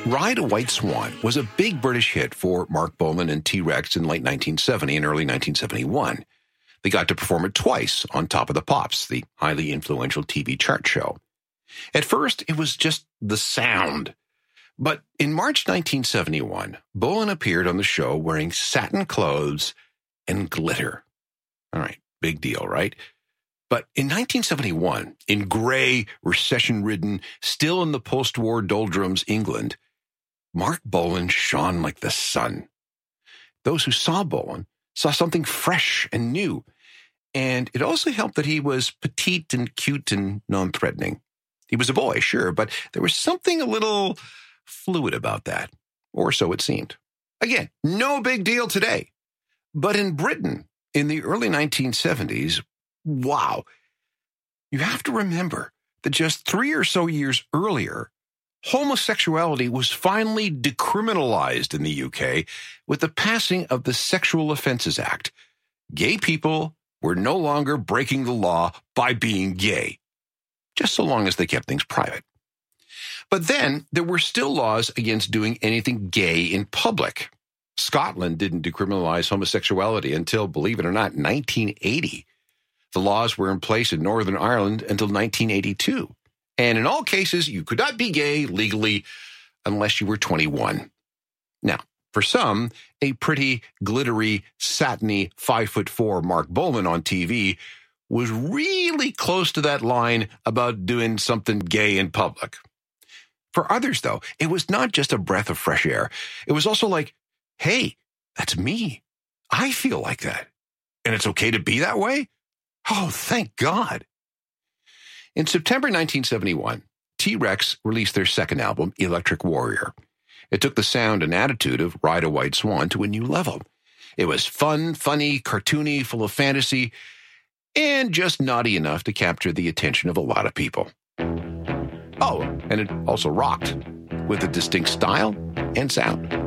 Ride a White Swan was a big British hit for Marc Bolan and T-Rex in late 1970 and early 1971. They got to perform it twice on Top of the Pops, the highly influential TV chart show. At first, it was just the sound. But in March 1971, Bolan appeared on the show wearing satin clothes and glitter. All right, big deal, right? But in 1971, in gray, recession-ridden, still in the post-war doldrums England, Marc Bolan shone like the sun. Those who saw Bolan saw something fresh and new, and it also helped that he was petite and cute and non-threatening. He was a boy, sure, but there was something a little fluid about that, or so it seemed. Again, no big deal today. But in Britain, in the early 1970s, wow, you have to remember that just 3 or so years earlier, homosexuality was finally decriminalized in the UK with the passing of the Sexual Offences Act. Gay people were no longer breaking the law by being gay, just so long as they kept things private. But then there were still laws against doing anything gay in public. Scotland didn't decriminalize homosexuality until, believe it or not, 1980. The laws were in place in Northern Ireland until 1982. And in all cases, you could not be gay legally unless you were 21. Now, for some, a pretty glittery, satiny 5'4" Marc Bolan on TV was really close to that line about doing something gay in public. For others, though, it was not just a breath of fresh air. It was also like, hey, that's me. I feel like that. And it's okay to be that way? Oh, thank God. In September 1971, T-Rex released their second album, Electric Warrior. It took the sound and attitude of Ride a White Swan to a new level. It was fun, funny, cartoony, full of fantasy, and just naughty enough to capture the attention of a lot of people. Oh, and it also rocked with a distinct style and sound.